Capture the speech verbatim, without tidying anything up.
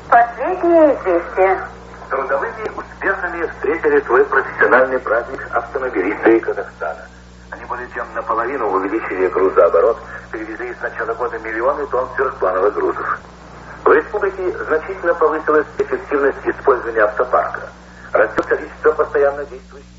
Последнее известие. Трудовыми успехами встретили свой профессиональный праздник автомобилисты Казахстана. Они более чем наполовину увеличили грузооборот, перевезли с начала года миллионы тонн сверхплановых грузов. В республике значительно повысилась эффективность использования автопарка. Растет количество постоянно действующих